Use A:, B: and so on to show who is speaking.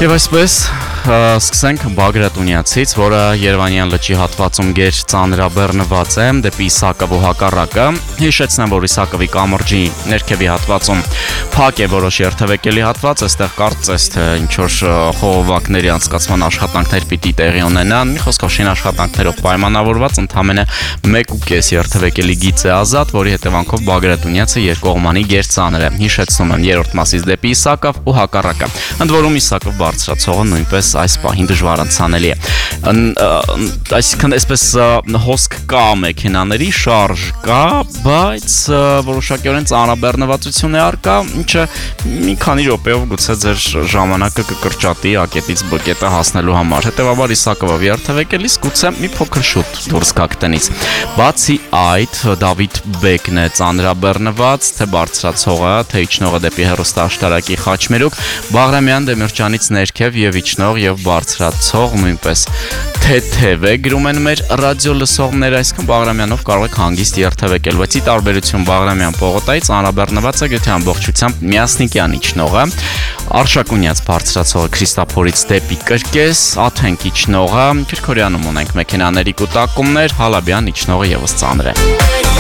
A: Եվ այսպես սկսենք Բագրատունյացից, որը Երևանյան լճի հատվածում գեր ծանրաբեռնված է դեպի Իսակով ու հակառակը։ Հիշեցնեմ, որ Իսակովի կամրջի ներքևի հատվածում փակ է որոշ երթևեկելի հատված, այստեղ կարծես թե ինչ-որ խողովակների անցկացման աշխատանքներ պիտի տեղի ունենան։ Մի խոսքով շինաշխատանքներով պայմանավորված ընդամենը 1.5 երթևեկելի գիծ է ազատ, որի հետևանքով Բագրատունյացը երկկողմանի գերծանր է։ Հիշեցնում եմ, երրորդ մասից դեպի Իսակով ու հակառակը։ Ընդ որում Իսակով բարձրացողը նույնպես այս պահին դժվար անցանելի է։ Այսինքն այսպես հոսք կա մեքենաների, շարժ կա, բայց որոշակիորեն ծանրաբեռնվածություն է առկա, ինչը մի քանի րոպեով գուցե ձեր ժամանակը կկրճատի ակետից B կետը հասնելու համար։ Հետևաբար Իսակովով երթևեկելիս գուցե մի փոքր շուտ դուրս գաք տնից։ Բացի այդ, Դավիթ Բեկն է ծանրաբեռնված, թե բարձրացողը, թե իջնողը դեպի հեռուստաաշտարակի Խաչմերուկ, Բաղրամյան Դեմիրճյանից ներքև եւ իջնող եւ բարձրացող նույնպես թեթև է, գրում են մեր ռադիո լսողները, այսինքն Բաղրամյանով կարող եք հանգիստ երթևեկել, բայց ի տարբերություն Բաղրամյան պողոտայից ծանրաբեռնված է գտե ամբողջությամբ Միասնիկյան իջնողը, Արշակունյաց բարձրացողը Քրիստափորից դեպի Կրկես, Աթենք իջնողը, Քրքորյանում ունենք մեքենաների կուտակումներ, Հալաբյան իջնողը եւս ծանր է։